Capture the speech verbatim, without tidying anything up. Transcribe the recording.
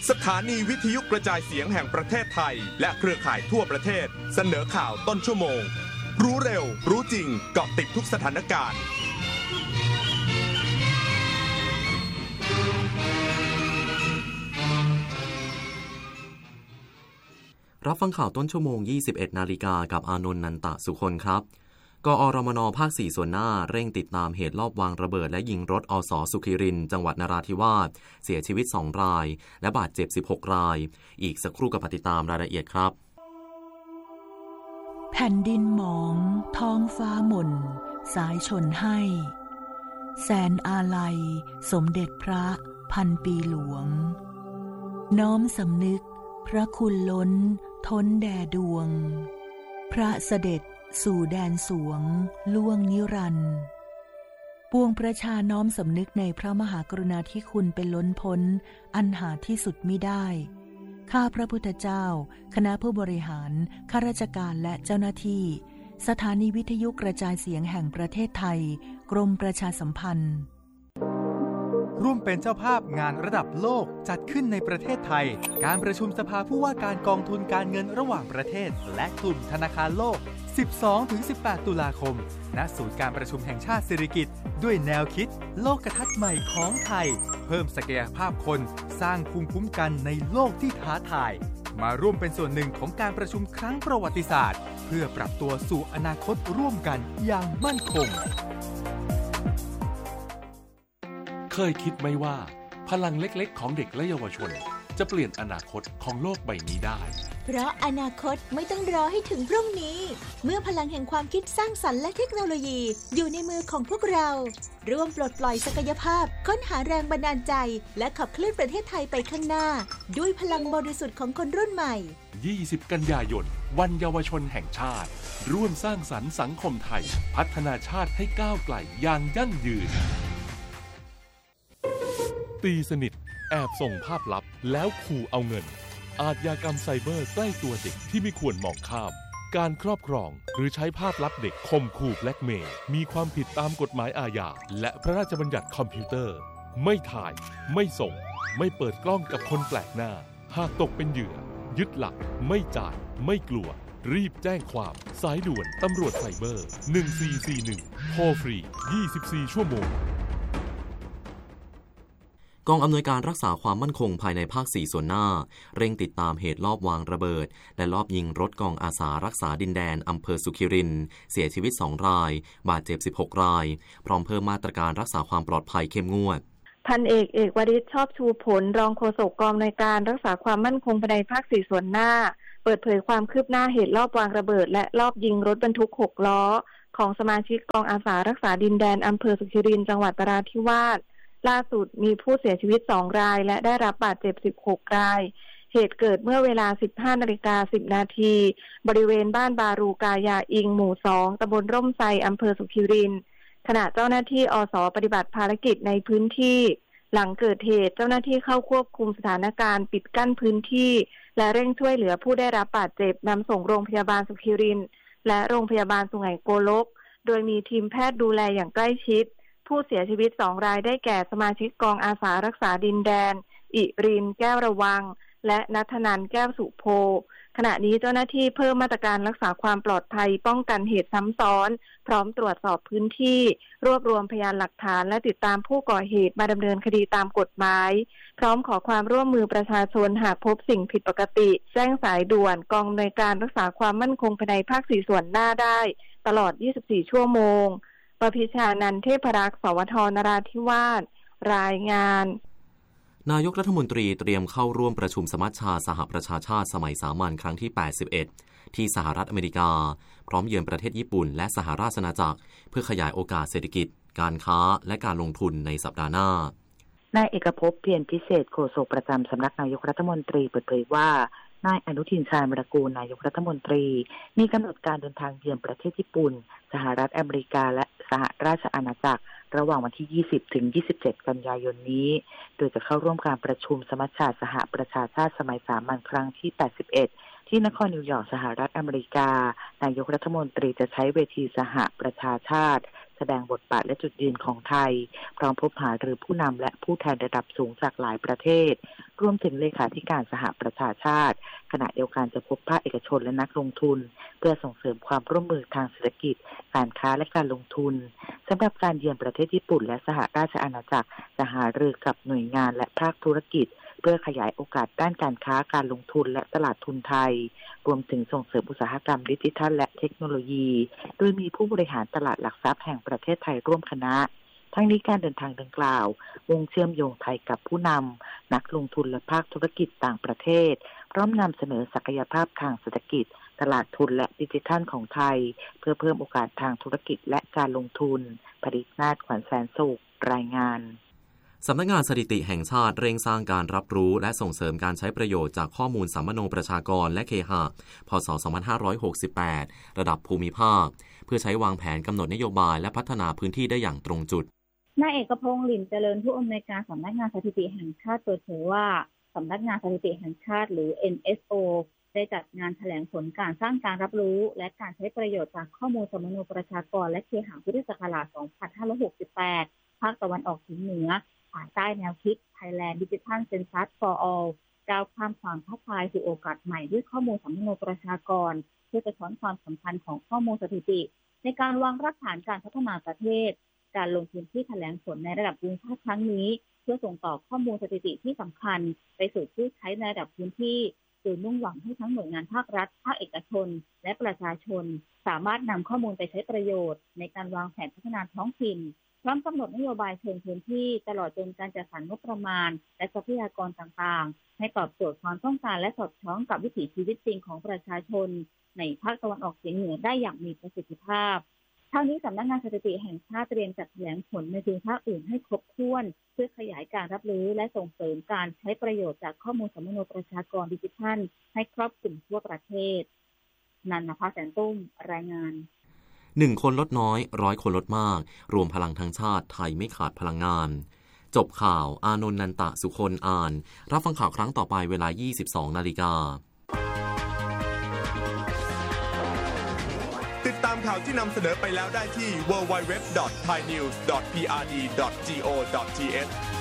สถานีวิทยุกระจายเสียงแห่งประเทศไทยและเครือข่ายทั่วประเทศเสนอข่าวต้นชั่วโมงรู้เร็วรู้จริงเกาะติดทุกสถานการณ์รับฟังข่าวต้นชั่วโมง ยี่สิบเอ็ด นาฬิกากับอานนท์ นันตะสุคนครับกอรมน.ภาคสี่ส่วนหน้าเร่งติดตามเหตุลอบวางระเบิดและยิงรถอส.สุขิรินทร์จังหวัดนราธิวาสเสียชีวิตสองรายและบาดเจ็บสิบหกรายอีกสักครู่กับติดตามรายละเอียดครับแผ่นดินหมองท้องฟ้าหม่นสายชนให้แสนอาลัยสมเด็จพระพันปีหลวงน้อมสำนึกพระคุณล้นท้นแด่ดวงพระเสด็จสู่แดนสวงล่วงนิรันดร์ปวงประชาน้อมสำนึกในพระมหากรุณาธิคุณเป็นล้นพ้นอันหาที่สุดมิได้ข้าพระพุทธเจ้าคณะผู้บริหารข้าราชการและเจ้าหน้าที่สถานีวิทยุกระจายเสียงแห่งประเทศไทยกรมประชาสัมพันธ์ร่วมเป็นเจ้าภาพงานระดับโลกจัดขึ้นในประเทศไทยการประชุมสภาผู้ว่าการกองทุนการเงินระหว่างประเทศและกลุ่มธนาคารโลก สิบสองถึงสิบแปด ตุลาคมณศูนย์การประชุมแห่งชาติสิริกิติ์ด้วยแนวคิดโลกทัศน์ใหม่ของไทยเพิ่มศักยภาพคนสร้างภูมิคุ้มกันในโลกที่ท้าทายมาร่วมเป็นส่วนหนึ่งของการประชุมครั้งประวัติศาสตร์เพื่อปรับตัวสู่อนาคตร่วมกันอย่างมั่นคงเคยคิดไหมว่าพลังเล็กๆของเด็กและเยาวชนจะเปลี่ยนอนาคตของโลกใบนี้ได้เพราะอนาคตไม่ต้องรอให้ถึงพรุ่งนี้เมื่อพลังแห่งความคิดสร้างสรรค์และเทคโนโลยีอยู่ในมือของพวกเราร่วมปลดปล่อยศักยภาพค้นหาแรงบันดาลใจและขับเคลื่อนประเทศไทยไปข้างหน้าด้วยพลังบริสุทธิ์ของคนรุ่นใหม่ยี่สิบกันยายนวันเยาวชนแห่งชาติร่วมสร้างสรรค์สังคมไทยพัฒนาชาติให้ก้าวไกลอย่างยั่งยืนตีสนิทแอบส่งภาพลับแล้วขู่เอาเงินอาชญากรรมไซเบอร์ใกล้ตัวเด็กที่ไม่ควรมองข้ามการครอบครองหรือใช้ภาพลับเด็กข่มขู่แบล็กเมย์มีความผิดตามกฎหมายอาญาและพระราชบัญญัติคอมพิวเตอร์ไม่ถ่ายไม่ส่งไม่เปิดกล้องกับคนแปลกหน้าหากตกเป็นเหยื่อยึดหลักไม่จ่ายไม่กลัวรีบแจ้งความสายด่วนตำรวจไซเบอร์หนึ่งสี่สี่หนึ่งโทรฟรียี่สิบสี่ชั่วโมงกองอำนวยการรักษาความมั่นคงภายในภาคสี่ส่วนหน้าเร่งติดตามเหตุลอบวางระเบิดและลอบยิงรถกองอาสารักษาดินแดนอำเภอสุขิรินทร์เสียชีวิตสองรายบาดเจ็บสิบหกรายพร้อมเพิ่มมาตรการรักษาความปลอดภัยเข้มงวดพันเอกเอกวริศชอบชูผลรองโฆษกกองอำนวยการรักษาความมั่นคงภายในภาคสี่ส่วนหน้าเปิดเผยความคืบหน้าเหตุลอบวางระเบิดและลอบยิงรถบรรทุกหกล้อของสมาชิกกองอาสารักษาดินแดนอำเภอสุขิรินทร์จังหวัดนราธิวาสล่าสุดมีผู้เสียชีวิตสองรายและได้รับบาดเจ็บสิบหกรายเหตุเกิดเมื่อเวลา สิบห้านาฬิกาสิบนาทีบริเวณบ้านบารูกายาอิงหมู่สองตำบลร่มไทรอำเภอสุขิรินทร์ขณะเจ้าหน้าที่อส.ปฏิบัติภารกิจในพื้นที่หลังเกิดเหตุเจ้าหน้าที่เข้าควบคุมสถานการณ์ปิดกั้นพื้นที่และเร่งช่วยเหลือผู้ได้รับบาดเจ็บนำส่งโรงพยาบาลสุขิรินทร์และโรงพยาบาลสุไหงโกลกโดยมีทีมแพทย์ดูแลอย่างใกล้ชิดผู้เสียชีวิตสองรายได้แก่สมาชิกกองอาสารักษาดินแดนอิรินแก้วระวังและณัฐนันท์แก้วสุโพขณะนี้เจ้าหน้าที่เพิ่มมาตรการรักษาความปลอดภัยป้องกันเหตุซ้ำซ้อนพร้อมตรวจสอบพื้นที่รวบรวมพยานหลักฐานและติดตามผู้ก่อเหตุมาดำเนินคดีตามกฎหมายพร้อมขอความร่วมมือประชาชนหากพบสิ่งผิดปกติแจ้งสายด่วนกองอำนวยการรักษาความมั่นคงภายในภาคสี่ส่วนหน้าได้ตลอดยี่สิบสี่ชั่วโมงปพิชานันท์เทพรักษ์สวทนราธิวาสรายงานนายกรัฐมนตรีเตรียมเข้าร่วมประชุมสมัชชาสหประชาชาติสมัยสามัญครั้งที่แปดสิบเอ็ดที่สหรัฐอเมริกาพร้อมเยือนประเทศญี่ปุ่นและสหราชอาณาจักรเพื่อขยายโอกาสเศรษฐกิจการค้าและการลงทุนในสัปดาห์หน้านายเอกภพเพียรพิเศษโฆษกประจำสำนักนายกรัฐมนตรีเปิดเผยว่านายอนุทินชาญวิรากูลนายกรัฐมนตรีมีกำหนดการเดินทางเยือนประเทศญี่ปุ่นสหรัฐอเมริกาและสหราชอาณาจักรระหว่างวันที่ยี่สิบถึงยี่สิบเจ็ดกันยายนนี้โดยจะเข้าร่วมการประชุมสมัชชาสหประชาชาติสมัยสามัญครั้งที่แปดสิบเอ็ดที่นครนิวยอร์กสหรัฐอเมริกานายกรัฐมนตรีจะใช้เวทีสหประชาชาติแสดงบทบาทและจุดยืนของไทยพร้อมพบหารือผู้นำและผู้แทนระดับสูงจากหลายประเทศรวมถึงเลขาธิการสหประชาชาติขณะเดียวกันจะพบภาคเอกชนและนักลงทุนเพื่อส่งเสริมความร่วมมือทางเศรษฐกิจการค้าและการลงทุนสำหรับการเยือนประเทศญี่ปุ่นและสหราชอาณาจักรจะหารือกับหน่วยงานและภาคธุรกิจเพื่อขยายโอกาสด้านการค้าการลงทุนและตลาดทุนไทยรวมถึงส่งเสริมอุตสาหกรรมดิจิทัลและเทคโนโลยีโดยมีผู้บริหารตลาดหลักทรัพย์แห่งประเทศไทยร่วมคณะทั้งนี้การเดินทางดังกล่าวมุ่งเชื่อมโยงไทยกับผู้นำนักลงทุนและภาคธุรกิจต่างประเทศพร้อมนำเสนอศักยภาพทางเศรษฐกิจตลาดทุนและดิจิทัลของไทยเพื่อเพิ่มโอกาสทางธุรกิจและการลงทุนผลิตนาฏขวัญแสนสุขรายงานสำนักงานสถิติแห่งชาติเร่งสร้างการรับรู้และส่งเสริมการใช้ประโยชน์จากข้อมูลสัมมโนประชากรและเคหะ พ.ศ. สองพันห้าร้อยหกสิบแปด ระดับภูมิภาคเพื่อใช้วางแผนกำหนดนโยบายและพัฒนาพื้นที่ได้อย่างตรงจุดนายเอกพงษ์ หลิ่นเจริญผู้อำนวยการสำนักงานสถิติแห่งชาติเปิดเผยว่าสำนักงานสถิติแห่งชาติหรือ เอ็น เอส โอ ได้จัดงานแถลงผลการสร้างการรับรู้และการใช้ประโยชน์จากข้อมูลสัมมโนประชากรและเคหะพุทธศักราช สองพันห้าร้อยหกสิบแปด ภาคตะวันออกเฉียงเหนือภายใต้แนวคิด Thailand Digital Census for All ก้าวข้ามความท้าทายสู่โอกาสใหม่ด้วยข้อมูลสัมมโนประชากรเพื่อสะท้อนความสำคัญของข้อมูลสถิติในการวางรากฐานการพัฒนาประเทศการลงพื้นที่แถลงผลในระดับภูมิภาคครั้งนี้เพื่อส่งต่อข้อมูลสถิติที่สำคัญไปสู่ผู้ใช้ในระดับพื้นที่โดยมุ่งหวังให้ทั้งหน่วยงานภาครัฐภาคเอกชนและประชาชนสามารถนำข้อมูลไปใช้ประโยชน์ในการวางแผนพัฒนาท้องถิ่นพร้อมกำหนดนโยบายเชิงพื้นที่ตลอดจนการจัดสรรงบประมาณและทรัพยากรต่างๆให้ตอบโจทย์ความต้องการและสอดคล้องกับวิถีชีวิตจริงของประชาชนในภาคตะวันออกเฉียงเหนือได้อย่างมีประสิทธิภาพทั้งนี้สำนักงานสถิติแห่งชาติเตรียมจัดแถลงผลในภูมิภาคอื่นให้ครบถ้วนเพื่อขยายการรับรู้และส่งเสริมการใช้ประโยชน์จากข้อมูลสัมมโนประชากรดิจิทัลให้ครอบคลุมทั่วประเทศนันทภาแสนตุ้มรายงานหนึ่งคนลดน้อยร้อยคนลดมากรวมพลังทั้งชาติไทยไม่ขาดพลังงานจบข่าวอานนท์ นันตะสุคนอ่านรับฟังข่าวครั้งต่อไปเวลา ยี่สิบสองนาฬิกาติดตามข่าวที่นำเสนอไปแล้วได้ที่ ดับเบิลยู ดับเบิลยู ดับเบิลยู ดอท ไทยนิวส์ ดอท พี อาร์ ดี ดอท จี โอ ดอท ที เอช